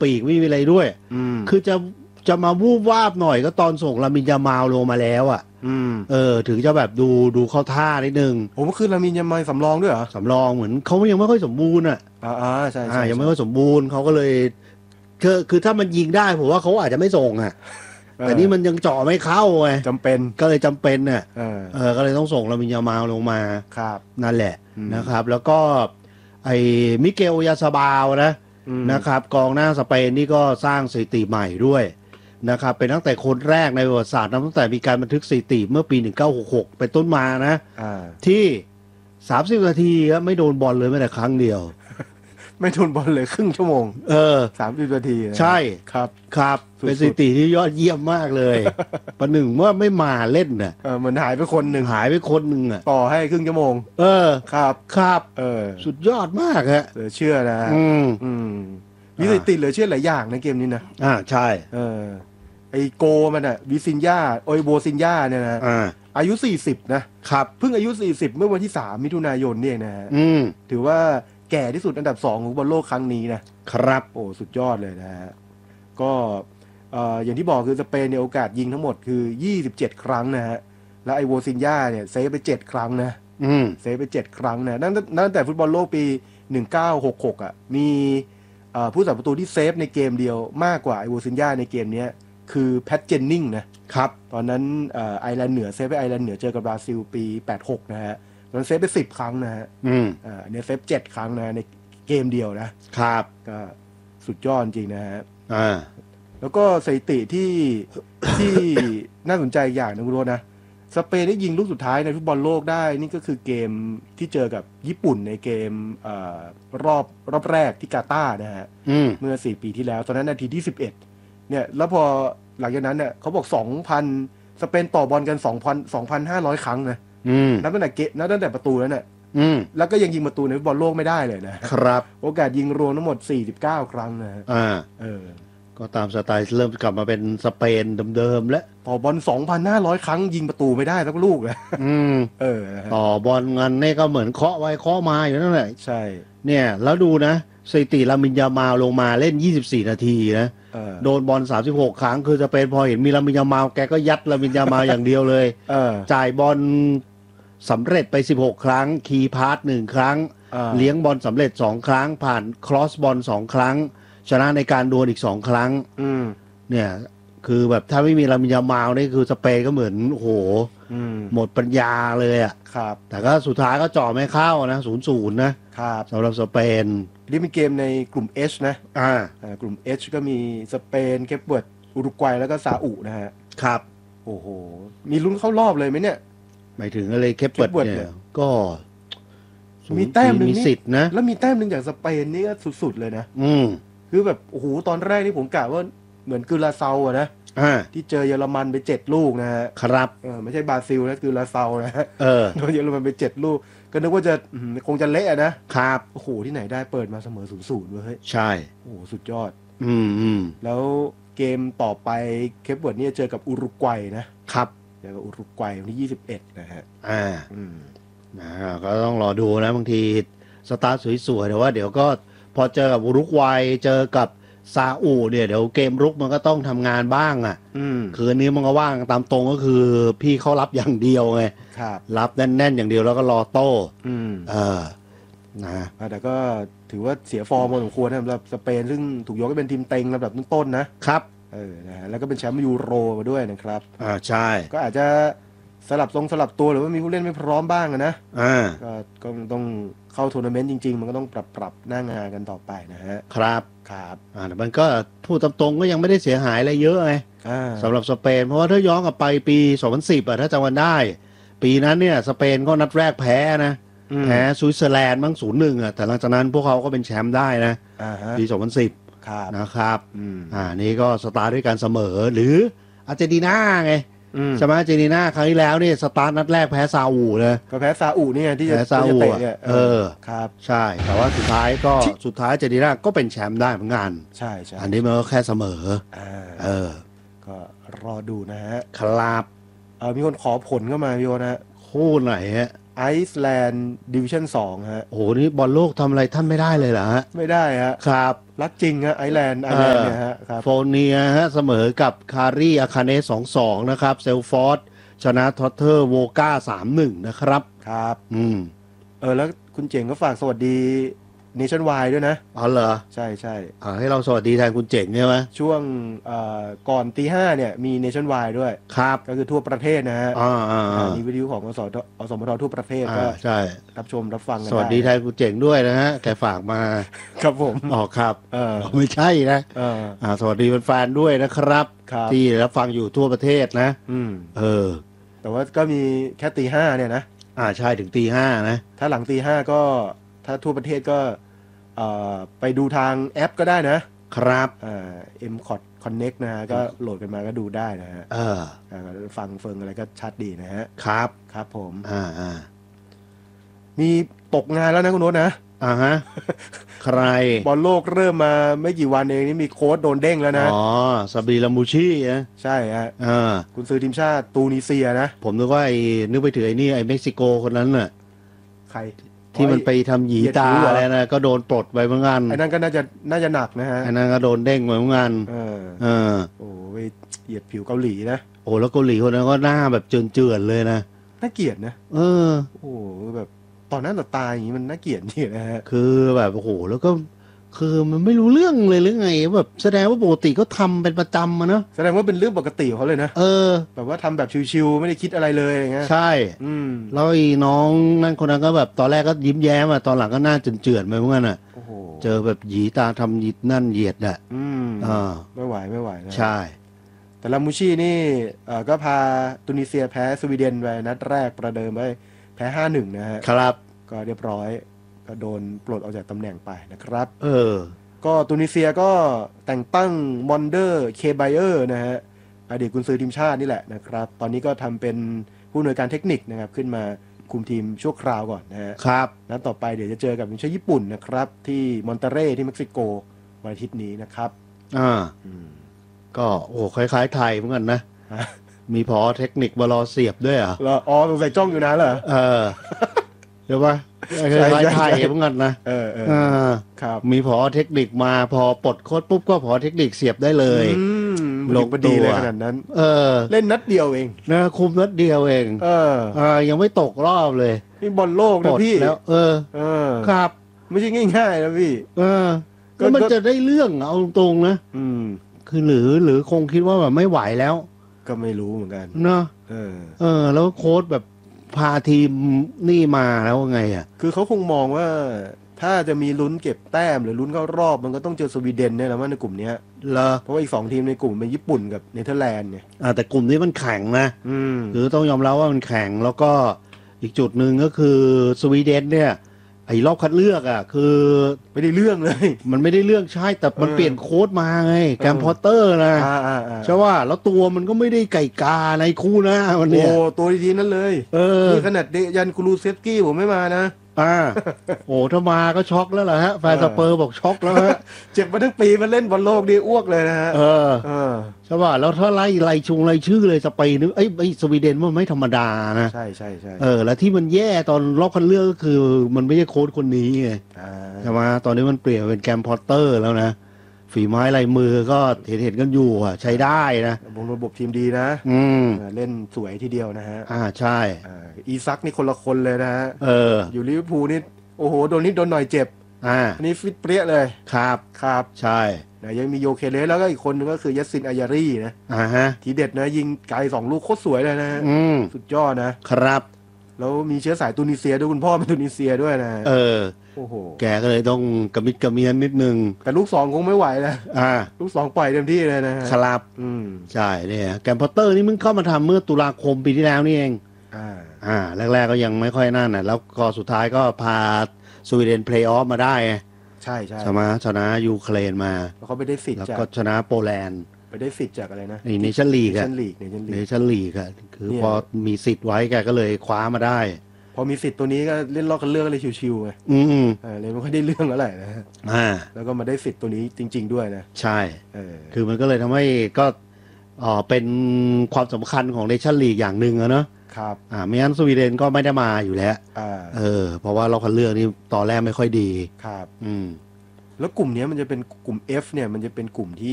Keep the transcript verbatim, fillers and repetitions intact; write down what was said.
ปีกไม่มีอะไรด้วยคือจะจะมาวูบวาบหน่อยก็ตอนส่งลามินยามาลงมาแล้วอ่ะเออถึงจะแบบดูดูเข้าท่านิดนึงผมก็คือลามินยามาสำรองด้วยเหรอสำรองเหมือนเขายังไม่ค่อยสมบูรณ์อ่ะอ่าใช่ใช่ยังไม่ค่อยสมบูรณ์เขาก็เลยคือคือถ้ามันยิงได้ผมว่าเขาอาจจะไม่ส่งอ่ะแต่นี่มันยังเจาะไม่เข้าไงจำเป็นก็เลยจำเป็นเนี่ยเออก็เลยต้องส่งลามินยามาลงมาครับนั่นแหละนะครับแล้วก็ไอ้มิเกลยาซาบาวนะนะครับกองหน้าสเปนนี่ก็สร้างสถิติใหม่ด้วยนะครับเป็นตั้งแต่คนแรกในประวัติศาสตร์ตั้งแต่มีการบันทึกสถิติเมื่อปีหนึ่งเก้าหกหกเป็นต้นมานะที่สามสิบนาทีไม่โดนบอลเลยแม้แต่ครั้งเดียวไม่โดนบอลเลยครึ่งชั่วโมงเออสามสิบนาทีใช่ครับครับเป็นสถิติที่ยอดเยี่ยมมากเลยประหนึ่งว่าไม่มาเล่นน่ะเออเหมือนหายไปคนหนึ่งหายไปคนหนึ่งอ่ะต่อให้ครึ่งชั่วโมงเออครับครับเออสุดยอดมากฮะเหลือเชื่อนะอืมอืมมีสถิติเหลือเชื่อหลายอย่างในเกมนี้นะอ่าใช่เออไอโกมันอ่ะวิซินญาโอยโบซินญาเนี่ยนะอ่าอายุสี่สิบนะครับเพิ่งอายุสี่สิบเมื่อวันที่สามมิถุนายนนี่นะฮะอืมถือว่าแก่ที่สุดอันดับสองของบอลโลกครั้งนี้นะครับโอ้สุดยอดเลยนะฮะก็เอ่ออย่างที่บอกคือสเปนเนี่ยโอกาสยิงทั้งหมดคือยี่สิบเจ็ดครั้งนะฮะแล้วไอโวซินญาเนี่ยเซฟไปเจ็ดครั้งนะอืมเซฟไปเจ็ดครั้งนะนั่นนั่นแต่ฟุตบอลโลกปีหนึ่งเก้าหกหกอ่ะมีเอ่อผู้สับประตูที่เซฟในเกมเดียวมากกว่าไอโวซินญาในเกมนี้คือแพทเจนนิงนะครับตอนนั้นเอ่อไอร์แลนด์เหนือเซฟไปไอร์แลนด์เหนือเจอกับบราซิลปีแปดหกนะฮะตอนนั้นเซฟไปสิบครั้งนะฮะอืมอ่าเนี่ยเซฟเจ็ดครั้งนะในเกมเดียวนะครับก็สุดยอดจริงนะฮะอ่าแล้วก็สถิติที่ที่น่าสนใจอย่างนึงรู้นะสเปนได้ยิงลูกสุดท้ายในฟุตบอลโลกได้นี่ก็คือเกมที่เจอกับญี่ปุ่นในเกมเอ่อรอบรอบแรกที่กาตาร์นะฮะเมื่อสี่ปีที่แล้วตอนนั้นนาทีที่สิบเอ็ดเนี่ยแล้วพอหลังจากนั้นเนี่ยเขาบอก สองพัน สเปนต่อบอลกัน สองพัน สองพันห้าร้อย ครั้งนะนับตั้งแต่เกมนับตั้งแต่ประตูแล้วเนี่ยแล้วก็ยังยิงประตูในฟุตบอลโลกไม่ได้เลยนะครับโอกาสยิงรวมทั้งหมดสี่สิบเก้าครั้งนะอ่าเออก็ตามสไตล์เริ่มกลับมาเป็นสเปนเดิมๆแล้วต่อบอล สองพันห้าร้อย ครั้งยิงประตูไม่ได้สักลูกเลยอืมเออต่อบอลงันนี่ก็เหมือนเคาะไว้เคาะมาอยู่นั่นแหละใช่เนี่ยแล้วดูนะสถิติลามินยามาลงมาเล่นยี่สิบสี่นาทีนะโดนบอลสามสิบหกครั้งคือจะเป็นพอเห็นมีลามินยามาแกก็ยัดลามินยามาอย่างเดียวเลยจ่ายบอลสำเร็จไปสิบหกครั้งคีย์พาสหนึ่งครั้งเลี้ยงบอลสำเร็จสองครั้งผ่านครอสบอลสองครั้งชนะในการดวลอีกสองครั้งเนี่ยคือแบบถ้าไม่มีลามินยามานี่คือสเปนก็เหมือนโอ้โหหมดปัญญาเลยอ่ะครับแต่ก็สุดท้ายก็จ่อไม่เข้านะศูนย์ศูนย์นะครับสำหรับสเปนนี่เป็นเกมในกลุ่ม H นะอ่ากลุ่ม H ก็มีสเปนเคปเวิร์ดอุรุกวัยแล้วก็ซาอุนะฮะครับโอ้โหมีลุ้นเข้ารอบเลยไหมเนี่ยหมายถึงอะไรเคปเวิร์ดเนี่ยก็มีแต้มหนึ่งมีสิทธิ์นะแล้วมีแต้มหนึ่งจากสเปนนี่ก็สุดๆเลยนะอืมคือแบบโอ้โหตอนแรกนี่ผมกะว่าเหมือนกุลาเซาอะนะที่เจอเยอรมันไปเจ็ดลูกนะฮะครับเออไม่ใช่บราซิลนะกุลาเซานะฮะเออโดนเยอรมันไปเจ็ดลูกก็นึกว่าจะคงจะเละนะครับโอ้โหที่ไหนได้เปิดมาเสมอศูนย์ศูนย์เฮ้ยใช่โอ้โหสุดยอดอืมอืมแล้วเกมต่อไปเคปเวิร์ดนี่เจอกับอุรุกวัยนะครับเจอกับอุรุกวัยวันที่ยี่สิบเอ็ดนะฮะอ่าอืมนะก็ต้องรอดูนะบางทีสตาร์ทสวยๆแต่ว่าเดี๋ยวก็พอเจอกับอุรุกวัยเจอกับซาอุเนี่ยเดี๋ยวเกมรุกมันก็ต้องทำงานบ้างอ่ะคืนนี้มันก็ว่างตามตรงก็คือพี่เขารับอย่างเดียวไงรับแน่นๆอย่างเดียวแล้วก็รอโต้เออนะแต่ก็ถือว่าเสียฟอร์มพอสมควรนะสำหรับสเปนซึ่งถูกยกให้เป็นทีมเต็งลำดับต้นๆนะครับเออนะแล้วก็เป็นแชมป์ยูโรมาด้วยนะครับอ่าใช่ก็อาจจะสลับทรงสลับตัวหรือว่ามีผู้เล่นไม่พร้อมบ้างนะอ่าก็ก็ต้องเข้าทัวร์นาเมนต์จริงๆมันก็ต้องปรับปรับหน้างานกันต่อไปนะฮะครับครับอ่าแต่มันก็พูดตามตรงก็ยังไม่ได้เสียหายอะไรเยอะไงสำหรับสเปนเพราะว่าถ้าย้อนกลับไปปีสองพันสิบอ่ะถ้าจำกันได้ปีนั้นเนี่ยสเปนก็นัดแรกแพ้นะแพ้สวิตเซอร์แลนด์มั้งศูนย์หนึ่งอ่ะแต่หลังจากนั้นพวกเขาก็เป็นแชมป์ได้นะปีสองพันสิบนะครับอ่านี่ก็สตาร์ทด้วยการเสมอหรืออาร์เจนตินาไงใช่ไหมอาร์เจนตินาครั้งที่แล้วนี่สตาร์ทนัดแรกแพ้ซาอุเลยก็แพ้ซาอุนี่ที่จะแพ้ซาอุเออครับใช่แต่ว่าสุดท้ายก็สุดท้ายอาร์เจนตินาก็เป็นแชมป์ได้เหมือนกันใช่ใช่อันนี้มันก็แค่เสมอเออก็รอดูนะฮะครับเออมีคนขอผลเข้ามาพี่โอนะคู่ไหนฮะไอซ์แลนด์ดิวิชั่นสองฮะโอ้โหนี่บอลโลกทำอะไรท่านไม่ได้เลยเหรอฮะไม่ได้ฮะครับรักจริงฮะไอซ์แลนด์ไอซ์แลนด์เนี่ยฮะครับโฟเนียฮะเสมอกับคารีอาคาเนส สองสอง นะครับเซลฟอร์ดชนะท็อตเทอร์โวก้า สามหนึ่ง นะครับครับอืมเออแล้วคุณเจ๋งก็ฝากสวัสดีเนชั่นวายด้วยนะอ๋อเหรอใช่ใช่อ่าให้เราสวัสดีแทนคุณเจ๋งใช่ไหมช่วงก่อนตีห้าเนี่ยมีเนชั่นวายด้วยครับก็คือทั่วประเทศนะฮะอ่าอ่ามีวิทยุของอสทอสมททั่วประเทศก็ใช่รับชมรับฟังกันสวัสดีแทนคุณเจ๋งด้วยนะฮะแกฝากมาครับผมอ๋อครับเออไม่ใช่นะอ่าสวัสดีแฟนๆด้วยนะครับที่รับฟังอยู่ทั่วประเทศนะอืมเออแต่ว่าก็มีแค่ตีห้าเนี่ยนะอ่าใช่ถึงตีห้านะถ้าหลังตีห้าก็ถ้าทั่วประเทศก็ไปดูทางแอปก็ได้นะครับอ่า M C O T Connect นะฮะก็โหลดกันมาก็ดูได้นะฮะเออฟังเฟิงอะไรก็ชัดดีนะฮะครับครับผมอ่าอ่ามีตกงานแล้วนะคุณโน้ตนะอ่าฮะใครบอลโลกเริ่มมาไม่กี่วันเองนี่มีโค้ชโดนเด้งแล้วนะอ๋อซาบีลามูชีนะใช่ฮะอ่าคุณซื้อทีมชาติตูนิเซียนะผมนึกว่าไอ้นึกไปถึงไอ้นี่ไอ้เม็กซิโกคนนั้นน่ะใครที่มันไปทำหยีตาอะไรนะก็โดนปลดไปเหมือนกันไอ้นั่นก็น่าจะน่าจะหนักนะฮะไอ้นั่นก็โดนเด้งไปเหมือนกันเออเออโอ้ยเหยียดผิวเกาหลีนะโอ้แล้วเกาหลีคนนั้นก็หน้าแบบเจือนๆเลยนะน่าเกลียดนะเออโอ้แบบตอนนั้นต่อตาอย่างนี้มันน่าเกลียดจริงนะฮะคือแบบโอ้โหแล้วก็คือมันไม่รู้เรื่องเลยหรือไงแบบแสดงว่าปกติก็ทำเป็นประจำมาเนอะแสดงว่าเป็นเรื่องปกติของเขาเลยนะเออแบบว่าทำแบบชิวๆไม่ได้คิดอะไรเลยอย่างเงี้ยใช่อืมแล้วไอ้น้องนั่นคนนั้นก็แบบตอนแรกก็ยิ้มแย้มอ่ะตอนหลังก็หน้าเจือนๆไปเหมือนกันอ่ะโอ้โหเจอแบบหยีตาทำหยิดนั่นเหยียดอ่ะอืมอ่าไม่ไหวไม่ไหวนะใช่แต่ลามูชีนี่เอ่อก็พาตุนิเซียแพ้สวีเดนไปนัดแรกประเดิมไปแพ้ห้าหนึ่งนะฮะครับก็เรียบร้อยก็โดนปลดออกจากตำแหน่งไปนะครับเออก็ตุนิเซียก็แต่งตั้งมอนเดอร์เคไบเออร์นะฮะอดีตกุนซือทีมชาตินี่แหละนะครับตอนนี้ก็ทำเป็นผู้อำนวยการเทคนิคนะครับขึ้นมาคุมทีมชั่วคราวก่อนนะฮะครับนัดต่อไปเดี๋ยวจะเจอกับทีมชาติญี่ปุ่นนะครับที่มอนเตเรที่เม็กซิโกวันอาทิตย์นี้นะครับอ่าก็โอ้คล้ายๆไทยเหมือนกันนะมีพอเทคนิคบอลเสียบด้วยอ่ะอ๋อสงสัยจ้องอยู่นะเหรอเออเดี๋ยวว่าคล้ายๆไทยเหมือนกันนะเออเออครับมีพอเทคนิคมาพอปลดโค้ชปุ๊บก็พอเทคนิคเสียบได้เลยลงดีเลยขนาดนั้นเออเล่นนัดเดียวเองนะคุมนัดเดียวเองเอออ่ายังไม่ตกรอบเลยนี่บอลโลกนะพี่แล้วเออเออครับไม่ใช่ง่ายๆนะพี่เออก็มันจะได้เรื่องเอาตรงๆนะอืมคือหรือหรือคงคิดว่าแบบไม่ไหวแล้วก็ไม่รู้เหมือนกันเนาะเออเออแล้วโค้ชแบบพาทีมนี่มาแล้วไงอ่ะคือเขาคงมองว่าถ้าจะมีลุ้นเก็บแต้มหรือลุ้นเข้ารอบมันก็ต้องเจอสวีเดนเนี่ยแหละว่าในกลุ่มนี้เหรอเพราะว่าอีกสองทีมในกลุ่มเป็นญี่ปุ่นกับเนเธอร์แลนด์เนี่ยอ่าแต่กลุ่มนี้มันแข็งนะอืมคือต้องยอมรับว่ามันแข็งแล้วก็อีกจุดหนึ่งก็คือสวีเดนเนี่ยไอ้รอบคัดเลือกอ่ะคือไม่ได้เรื่องเลยมันไม่ได้เรื่องใช่แต่มันเปลี่ยนโค้ชมาไงแกมพอตเตอร์นะใช่ว่าแล้วตัวมันก็ไม่ได้ไก่กาในคู่นะวันนี้โอ้ตัวดีๆนั่นเลยเออนี่ขนาดเดยันคูลูเซฟกี้ผมไม่มานะอ่าโอ้ถ้ามาก็ช็อกแล้วล่ะฮะแฟนสเปอร์บอกช็อกแล้วฮะเจ็บมาทั้งปีมันเล่นบอลโลกดีอ้วกเลยนะฮะเออใช่ป่ะแล้วถ้าไล่ไล่ชุงไล่ชื่อเลยสเปนนึกไอ้ไอ้สวีเดนมันไม่ธรรมดานะใช่ใช่ใช่เออแล้วที่มันแย่ตอนรอบคัดเลือกก็คือมันไม่ใช่โค้ชคนนี้ไงใช่ไหมตอนนี้มันเปลี่ยนเป็นแกมพอตเตอร์แล้วนะฝีไม้ลายมือก็เห็นเห็นกันอยู่อ่ะใช้ได้นะวงระบบทีมดีนะอืมเล่นสวยทีเดียวนะฮะอ่าใช่อีซักนี่คนละคนเลยนะฮะเอออยู่ลิเวอร์พูลนี่โอ้โหโดนนิดโดนหน่อยเจ็บอ่าอันนี้ฟิตเปรี้ยเลยครับครับใช่นะยังมีโยเคเลสแล้วก็อีกคนนึงก็คือยัสซินอายารีนะอ่าฮะทีเด็ดนะยิงไกลสองลูกโคตรสวยเลยนะอืมสุดยอดนะครับแล้วมีเชื้อสายตูนิเซียด้วยคุณพ่อเป็นตูนิเซียด้วยนะเออโอ้โหแกก็เลยต้องกระมิดกระเมียนนิดนึงแต่ลูกสองคงไม่ไหวแล้วอ่าลูกสองปล่อยเต็มที่เลยนะครับอืมใช่เนี่ยแกมพอตเตอร์นี่มึงเข้ามาทำเมื่อตุลาคมปีที่แล้วนี่เองอ่าอ่าแรกๆก็ยังไม่ค่อยนั่นนะแล้วก็สุดท้ายก็พาสวีเดนเพลย์ออฟมาได้ใช่ใช่ชนะชนะยูเครนมาแล้วเขาไปได้สิทธิ์แล้วจากก็ชนะโปแลนด์ไปได้สิทธิ์จากอะไรนะในเนชั่นลีกอะเนชั่นลีกเนชั่นลีกเนชั่นลีกอะคือพอมีสิทธิ์ไว้แกก็เลยคว้ามาได้พอมีสิทธิ์ตัวนี้ก็เล่นลอกกันเรื่องเลยชิวๆไงอืมอ่าเลยไม่ค่อยได้เรื่องอะไรนะอ่าแล้วก็มาได้สิทธิ์ตัวนี้จริงๆด้วยนะใช่เออคือมันก็เลยทำให้ก็อ๋อเป็นความสำคัญของเนชั่นลีกอย่างหนึ่งอะเนาะครับอ่าไม่งั้นสวีเดนก็ไม่ได้มาอยู่แล้วอ่าเออเพราะว่ารอบคัดเลือกนี่ตอนแรกไม่ค่อยดีครับอืมแล้วกลุ่มนี้มันจะเป็นกลุ่ม F เนี่ยมันจะเป็นกลุ่มที่